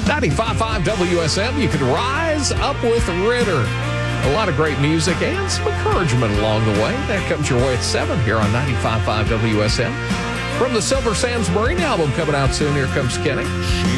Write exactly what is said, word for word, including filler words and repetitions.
ninety-five point five W S M, you can rise up with Ritter. A lot of great music and some encouragement along the way. That comes your way at seven here on ninety-five point five W S M. From the Silver Sands Marine album coming out soon, here comes Kenny.